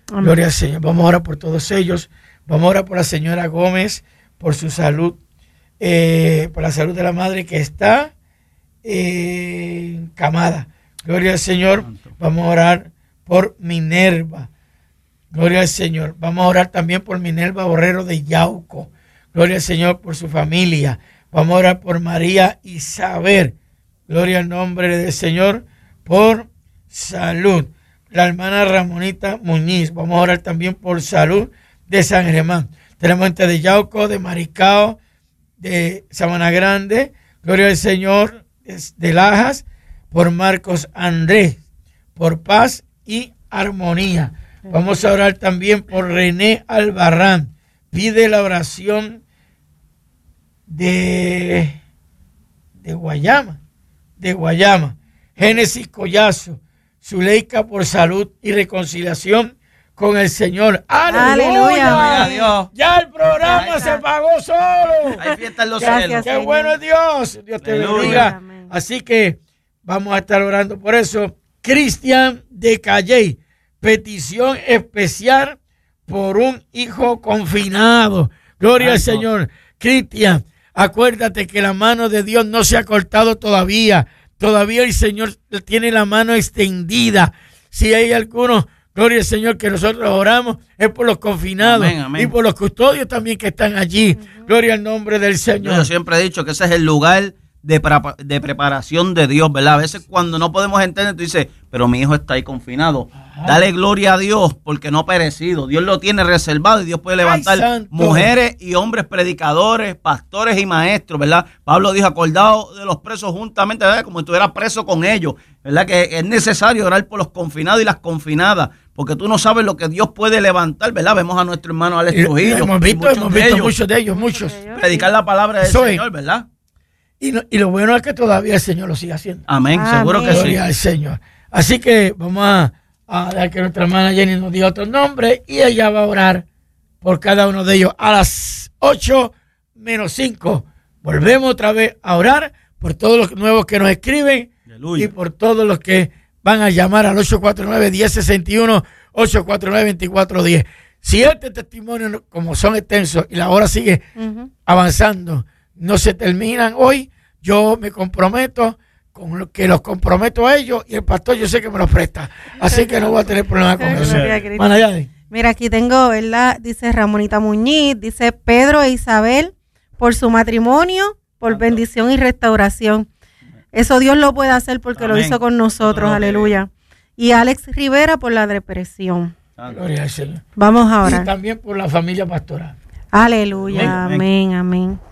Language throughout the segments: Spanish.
Amén. Gloria al Señor. Vamos a orar por todos ellos. Vamos a orar por la señora Gómez, por su salud, por la salud de la madre que está encamada. Gloria al Señor. Vamos a orar por Minerva. Gloria al Señor. Vamos a orar también por Minerva Borrero de Yauco. Gloria al Señor por su familia. Vamos a orar por María Isabel. Gloria al nombre del Señor por salud. La hermana Ramonita Muñiz. Vamos a orar también por salud de San Germán. Tenemos gente de Yauco, de Maricao, de Sabana Grande. Gloria al Señor de Lajas, por Marcos Andrés, por paz y armonía. Vamos a orar también por René Albarrán. Pide la oración de Guayama. Génesis Collazo. Zuleika por salud y reconciliación con el Señor. ¡Aleluya! ¡Aleluya! Ya el programa se pagó solo. Hay fiesta en los Gracias, cielos. ¡Qué bueno es Dios! Dios te Aleluya. bendiga. Amén. Así que vamos a estar orando por eso. Cristian de Calley, petición especial por un hijo confinado. Gloria al Señor. Cristian, acuérdate que la mano de Dios no se ha cortado todavía. Todavía el Señor tiene la mano extendida. Si hay algunos, gloria al Señor, que nosotros oramos, es por los confinados. Amén, amén. Y por los custodios también que están allí. Gloria al nombre del Señor. Yo siempre he dicho que ese es el lugar de preparación de Dios, ¿verdad? A veces cuando no podemos entender, tú dices, pero mi hijo está ahí confinado. Dale gloria a Dios porque no ha perecido. Dios lo tiene reservado y Dios puede levantar santo. mujeres y hombres predicadores, pastores y maestros, ¿verdad? Pablo dijo, acordado de los presos juntamente, ¿verdad? Como si estuviera preso con ellos, ¿verdad? Que es necesario orar por los confinados y las confinadas, porque tú no sabes lo que Dios puede levantar, ¿verdad? Vemos a nuestro hermano Alex Trujillo. Hemos visto muchos de ellos. Predicar la palabra del Eso es. Señor, ¿verdad? Y lo bueno es que todavía el Señor lo sigue haciendo. Amén, Amén. seguro que sí. Gloria al Señor. Así que vamos a dar que nuestra hermana Jenny nos diga otro nombre y ella va a orar por cada uno de ellos. A las 8:05 volvemos otra vez a orar por todos los nuevos que nos escriben. Aleluya. Y por todos los que van a llamar al 849-1061, 849-2410. Si este testimonio, como son extensos y la hora sigue avanzando, no se terminan hoy, yo me comprometo con lo que los comprometo a ellos y el pastor yo sé que me los presta. Así que no voy a tener problema con eso. Mana Yadi. Mira, aquí tengo, ¿verdad? Dice Ramonita Muñiz, dice Pedro e Isabel por su matrimonio, por bendición y restauración. Eso Dios lo puede hacer porque Amén. lo hizo con nosotros, aleluya. Y Alex Rivera por la depresión. Gloria al Señor. Vamos a Y orar. también por la familia pastoral. Aleluya, Amén. amén, amén.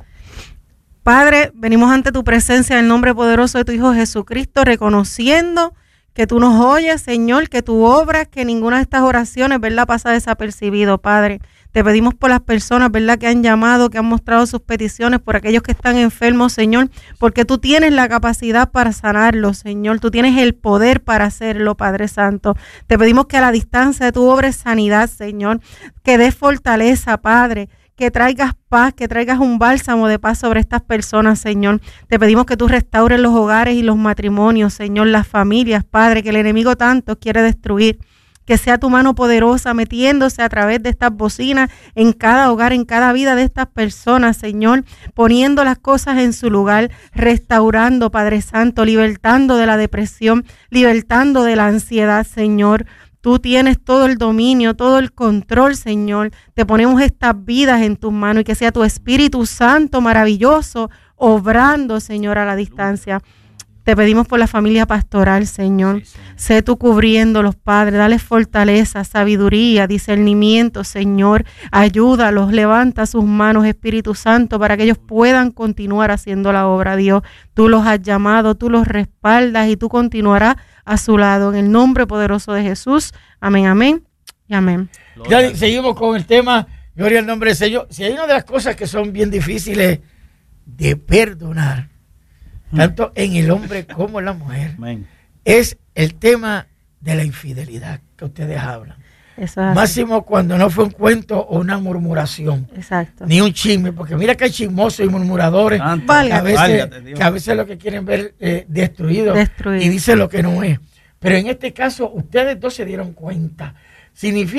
Padre, venimos ante tu presencia en el nombre poderoso de tu Hijo Jesucristo, reconociendo que tú nos oyes, Señor, que tú obras, que ninguna de estas oraciones, ¿verdad?, pasa desapercibido, Padre. Te pedimos por las personas, ¿verdad?, que han llamado, que han mostrado sus peticiones, por aquellos que están enfermos, Señor, porque tú tienes la capacidad para sanarlos, Señor. Tú tienes el poder para hacerlo, Padre Santo. Te pedimos que a la distancia de tu obra es sanidad, Señor, que des fortaleza, Padre, que traigas paz, que traigas un bálsamo de paz sobre estas personas, Señor. Te pedimos que tú restaures los hogares y los matrimonios, Señor, las familias, Padre, que el enemigo tanto quiere destruir. Que sea tu mano poderosa metiéndose a través de estas bocinas en cada hogar, en cada vida de estas personas, Señor, poniendo las cosas en su lugar, restaurando, Padre Santo, libertando de la depresión, libertando de la ansiedad, Señor. Tú tienes todo el dominio, todo el control, Señor. Te ponemos estas vidas en tus manos y que sea tu Espíritu Santo maravilloso obrando, Señor, a la distancia. Te pedimos por la familia pastoral, Señor. Sé tú cubriéndolos, Padre. Dale fortaleza, sabiduría, discernimiento, Señor. Ayúdalos, levanta sus manos, Espíritu Santo, para que ellos puedan continuar haciendo la obra, Dios. Tú los has llamado, tú los respaldas y tú continuarás a su lado. En el nombre poderoso de Jesús. Amén, amén y amén. Ya seguimos con el tema, gloria al nombre del Señor. Si hay una de las cosas que son bien difíciles de perdonar, tanto en el hombre como en la mujer, Amén. es el tema de la infidelidad que ustedes hablan. Eso es así. Máximo cuando no fue un cuento o una murmuración, Exacto. ni un chisme, porque mira que hay chismosos y murmuradores Santo, Válgate. que a veces lo que quieren ver destruido Destruido. y dicen lo que no es. Pero en este caso ustedes dos se dieron cuenta. Significa